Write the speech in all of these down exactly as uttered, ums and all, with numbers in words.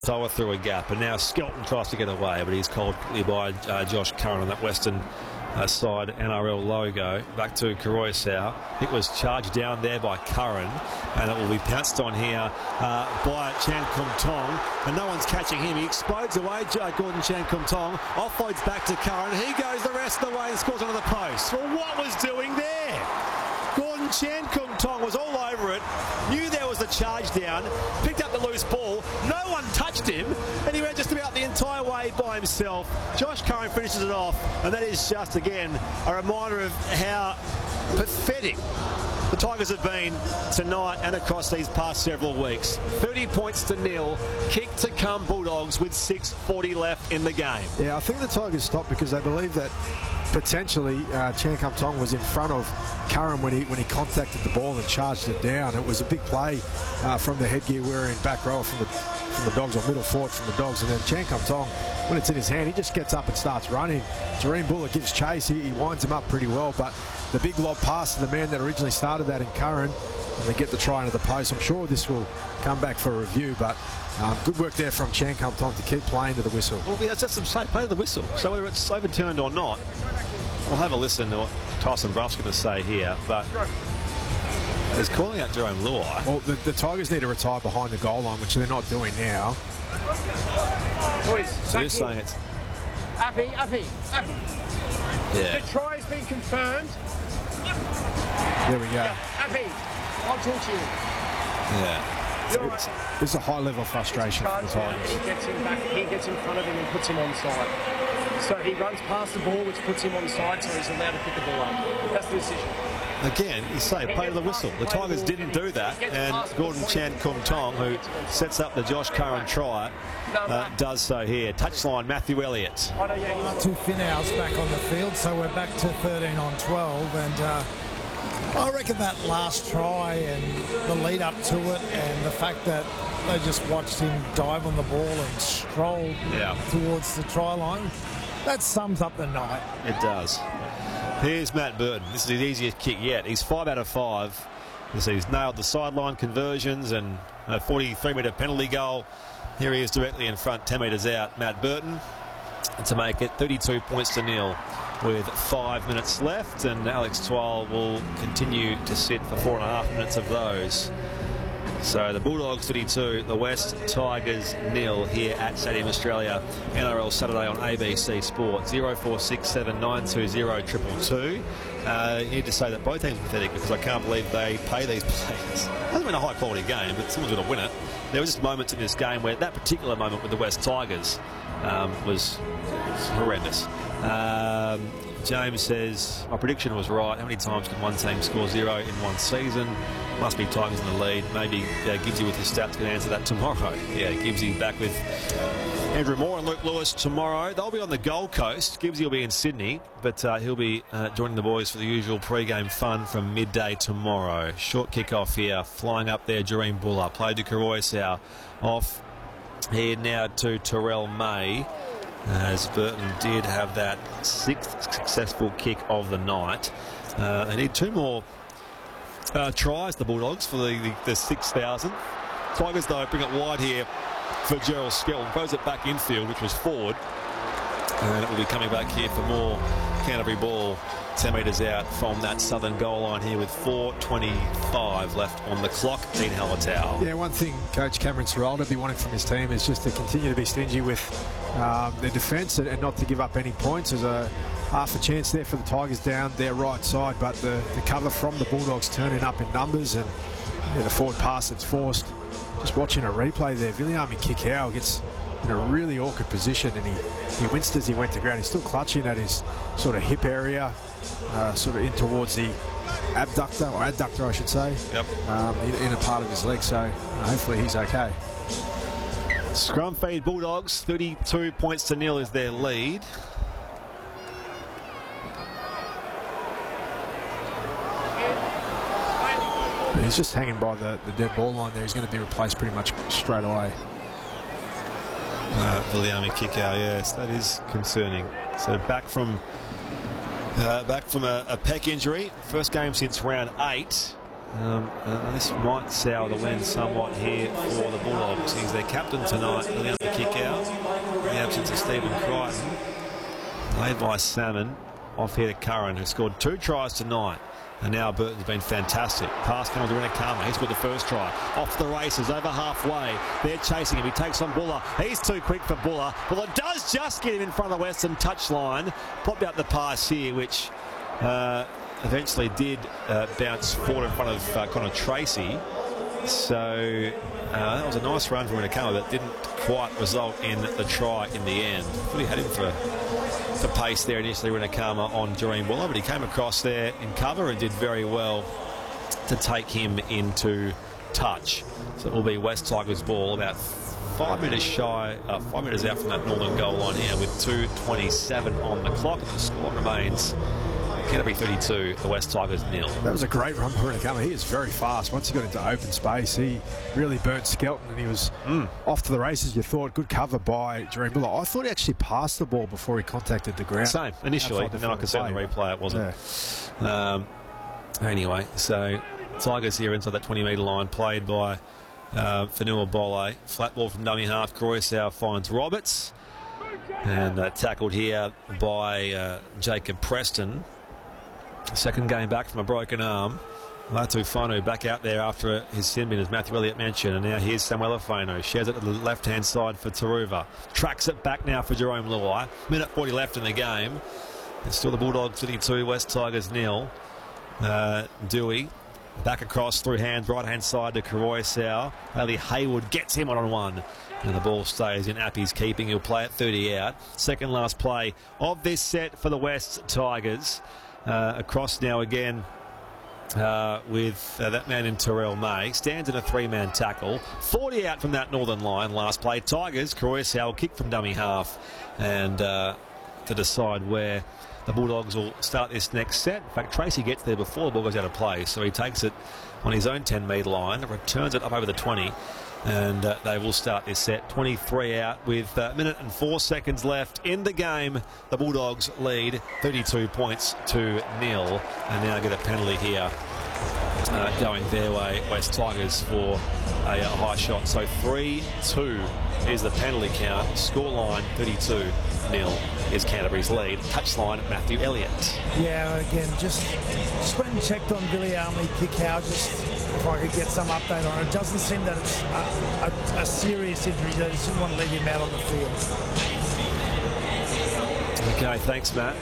Toa through a gap, and now Skelton tries to get away, but he's called by uh, Josh Curran on that Western uh, side N R L logo. Back to Koroisau. It was charged down there by Curran, and it will be pounced on here uh, by Chan Kum Tong, and no one's catching him. He explodes away, uh, Gordon Chan Kum Tong, offloads back to Curran. He goes the rest of the way and scores onto the post. Well, what was doing there? Gordon Chan Kum Tong was all over it, knew there was a charge down, picked up the loose ball, no one touched him, and he ran just about the entire way by himself. Josh Curran finishes it off, and that is just, again, a reminder of how pathetic the Tigers have been tonight and across these past several weeks. thirty points to nil, kick to come Bulldogs with six forty left in the game. Yeah, I think the Tigers stopped because they believe that potentially uh, Chan Kum Tong was in front of Curran when he when he contacted the ball and charged it down. It was a big play uh, from the headgear wearing back row from the from the Dogs, or middle forward from the Dogs, and then Chan Kum Tong, when it's in his hand, he just gets up and starts running. Jahream Bula gives chase. He, he winds him up pretty well, but the big lob pass to the man that originally started that in Curran, and they get the try into the post. I'm sure this will come back for a review, but um, good work there from Chan Kum Tong to keep playing to the whistle. Well, yeah, that's some say, play to the whistle. So whether it's overturned or not, we'll have a listen to what Tyson Bruff's going to say here, but he's calling out Jarome Luai. Well, the, the Tigers need to retire behind the goal line, which they're not doing now. Boys, so you're saying it's... Uppy, uppy, uppy. Yeah. The try has been confirmed. There we go. Yeah, uppy, I'll talk to you. Yeah. It's, it's a high level of frustration for the Tigers. He gets him back, he gets in front of him and puts him on side. So he runs past the ball, which puts him on side, so he's allowed to pick the ball up. That's the decision. Again, you say, play to the whistle. The Tigers didn't do that, and Gordon Chan Kum Tong, who sets up the Josh Curran try, uh, does so here. Touchline, Matthew Elliott. Two Finnows back on the field, so we're back to thirteen on twelve, and uh, I reckon that last try and the lead up to it, and the fact that they just watched him dive on the ball and stroll yeah. towards the try line, that sums up the night. It does. Here's Matt Burton. This is his easiest kick yet. He's five out of five. You see, he's nailed the sideline conversions and a forty-three metre penalty goal. Here he is directly in front, ten metres out, Matt Burton, to make it thirty-two points to nil with five minutes left, and Alex Twal will continue to sit for four and a half minutes of those. So the Bulldogs thirty-two, the West Tigers nil here at Stadium Australia, N R L Saturday on A B C Sport. zero four six seven nine two zero two two two. Uh, you need to say that both teams are pathetic, because I can't believe they pay these players. It hasn't been a high quality game, but someone's going to win it. There was just moments in this game where that particular moment with the West Tigers um, was, was horrendous. Um, James says, my prediction was right. How many times can one team score zero in one season? Must be Tigers in the lead. Maybe uh, Gibbsy with his stats can answer that tomorrow. Yeah, Gibbsy back with Andrew Moore and Luke Lewis tomorrow. They'll be on the Gold Coast. Gibbsy will be in Sydney, but uh, he'll be uh, joining the boys for the usual pre-game fun from midday tomorrow. Short kick-off here. Flying up there, Jahream Bula. Played to Koroisau. Off here now to Terrell May, as Burton did have that sixth successful kick of the night. Uh, they need two more uh, tries, the Bulldogs, for the, the, the six thousand. Tigers, though, bring it wide here for Gerald Skelton. Throws it back infield, which was forward. And it will be coming back here for more Canterbury ball, ten metres out from that southern goal line here with four twenty-five left on the clock. Dean Hallertau. Yeah, one thing Coach Cameron Ciraldo would be wanting from his team is just to continue to be stingy with um, their defence and, and not to give up any points. There's a half a chance there for the Tigers down their right side, but the, the cover from the Bulldogs turning up in numbers, and yeah, the forward pass that's forced. Just watching a replay there, Viliami Kikau gets in a really awkward position, and he, he winced as he went to ground. He's still clutching at his sort of hip area, uh, sort of in towards the abductor, or adductor I should say, yep. um, in, in a part of his leg, so uh, hopefully he's okay. Scrum feed Bulldogs, thirty-two points to nil is their lead. He's just hanging by the, the dead ball line there. He's going to be replaced pretty much straight away. Uh, Viliami Kikau, yes, that is concerning. So back from uh, back from a, a pec injury, first game since round eight. Um, uh, this might sour the wind somewhat here for the Bulldogs. He's their captain tonight, allowed the kick out in the absence of Stephen Crichton. Played by Salmon, off here to Curran, who scored two tries tonight. And now Burton's been fantastic. Pass coming to Renakama. He's got the first try. Off the races, over halfway. They're chasing him. He takes on Buller. He's too quick for Buller. Buller does just get him in front of the Western touchline. Popped out the pass here, which uh, eventually did uh, bounce forward in front of uh, Connor Tracy. So uh, that was a nice run from Renakama, but didn't quite result in the try in the end. Really had him for the pace there initially, Renakama on Jareen Buller, but he came across there in cover and did very well to take him into touch. So it will be West Tigers ball, about five metres shy, uh, five metres out from that northern goal line here, with two twenty-seven on the clock. The score remains Canterbury thirty-two, the West Tigers nil. That was a great run for Renakama. He is very fast. Once he got into open space, he really burnt Skelton, and he was mm. off to the races. You thought good cover by Jareen Buller. I thought he actually passed the ball before he contacted the ground. Same initially, and then I could see on the replay it wasn't. Yeah. Um, anyway, so Tigers here inside that twenty metre line, played by uh, Fanua Bolle. Flat ball from dummy half. Croissau finds Roberts, and uh, tackled here by uh, Jacob Preston. Second game back from a broken arm. Latu Whanu back out there after his sin bin, as Matthew Elliott mentioned. And now here's Samuel Whanu. Shares it to the left-hand side for Taruva. Tracks it back now for Jerome Luai. Minute forty left in the game. It's still the Bulldogs thirty-two, West Tigers nil. Uh, Dewey back across through hands, right-hand side to Croissau. Bailey Hayward gets him on on one. And the ball stays in Appy's keeping. He'll play it thirty out. Second last play of this set for the West Tigers. Uh, across now again uh, with uh, that man in Terrell May. Stands in a three-man tackle. forty out from that northern line. Last play, Tigers. Croissau kick from dummy half. And uh, to decide where the Bulldogs will start this next set. In fact, Tracy gets there before the ball goes out of play. So he takes it on his own ten metre line. Returns it up over the twenty. And uh, they will start this set. twenty-three out with a minute and four seconds left in the game. The Bulldogs lead thirty-two points to nil, and now get a penalty here uh, going their way. West Tigers for a, a high shot. So three two is the penalty count. Scoreline thirty-two nil is Canterbury's lead. Touchline Matthew Elliott. Yeah, again, just, just went and checked on Billy Armley Kickow, just if I could get some update on it. It doesn't seem that it's a, a, a serious injury. They just didn't want to leave him out on the field. Okay, thanks, Matt.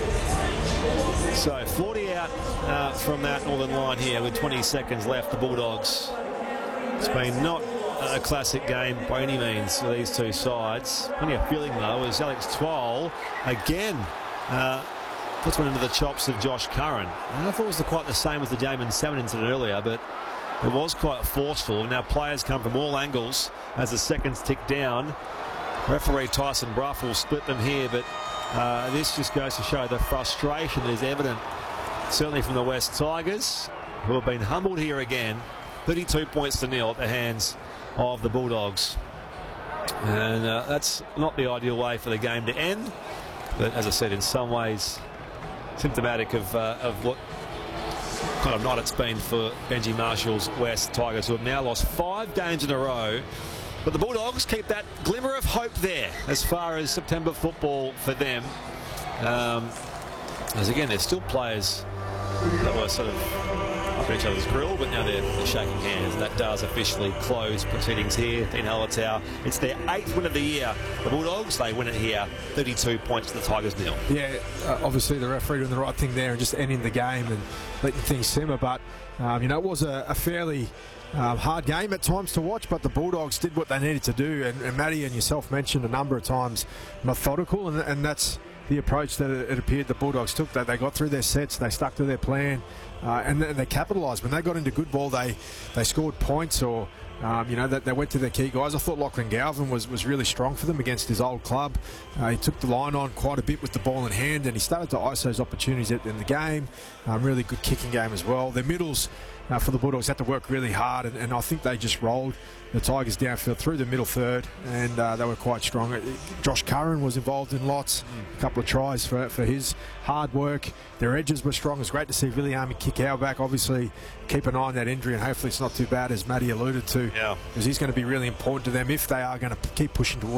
So forty out uh, from that northern line here with twenty seconds left. The Bulldogs. It's been not a classic game by any means for these two sides. Plenty of feeling though as Alex Twal again uh, puts one into the chops of Josh Curran. And I thought it was the, quite the same as the Jamin Salmon incident earlier, but it was quite forceful. Now players come from all angles as the seconds tick down. Referee Tyson Bruff will split them here, but uh, this just goes to show the frustration that is evident, certainly from the West Tigers, who have been humbled here again. thirty-two points to nil at the hands of the Bulldogs. And uh, that's not the ideal way for the game to end. But as I said, in some ways, symptomatic of, uh, of what kind of night it's been for Benji Marshall's West Tigers, who have now lost five games in a row. But the Bulldogs keep that glimmer of hope there as far as September football for them. Um, as again, there's still players that were sort of up at each other's grill, but now they're, they're shaking hands. And that does officially close proceedings here. Dean Hallertau, it's their eighth win of the year. The Bulldogs, they win it here, thirty-two points to the Tigers nil. Yeah, uh, obviously the referee doing the right thing there and just ending the game and letting things simmer. But, um, you know, it was a, a fairly um, hard game at times to watch, but the Bulldogs did what they needed to do. And, and Matty and yourself mentioned a number of times methodical, and, and that's the approach that it, it appeared the Bulldogs took. That they got through their sets, they stuck to their plan. Uh, and, and they capitalised. When they got into good ball, they they scored points, or um, you know, that they, they went to their key guys. I thought Lachlan Galvin was, was really strong for them against his old club. Uh, he took the line on quite a bit with the ball in hand, and he started to ice those opportunities in the game. Um, really good kicking game as well. Their middles uh, for the Bulldogs had to work really hard, and, and I think they just rolled the Tigers downfield through the middle third, and uh, they were quite strong. Josh Curran was involved in lots, mm. a couple of tries for, for his hard work. Their edges were strong. It was great to see Viliami Kikau back. Obviously, keep an eye on that injury, and hopefully it's not too bad, as Matty alluded to, yeah. because he's going to be really important to them if they are going to keep pushing towards